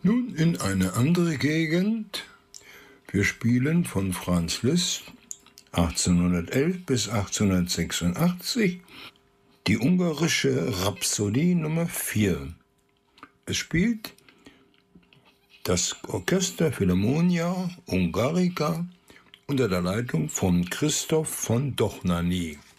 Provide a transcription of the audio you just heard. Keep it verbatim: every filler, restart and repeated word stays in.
Nun in eine andere Gegend. Wir spielen von Franz Liszt achtzehnhundertelf bis achtzehnhundertsechsundachtzig die ungarische Rhapsodie Nummer vier. Es spielt das Orchester Philharmonia Ungarica unter der Leitung von Christoph von Dohnányi.